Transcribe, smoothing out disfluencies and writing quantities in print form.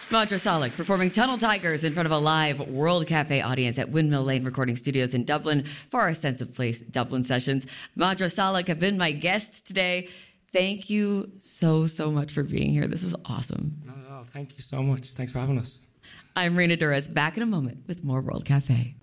Madra Salik performing Tunnel Tigers in front of a live World Cafe audience at Windmill Lane Recording Studios in Dublin for our Sense of Place Dublin sessions. Madra Salik have been my guests today. Thank you so much for being here. This was awesome. Not at all. Thank you so much. Thanks for having us. I'm Rena Durres, back in a moment with more World Cafe.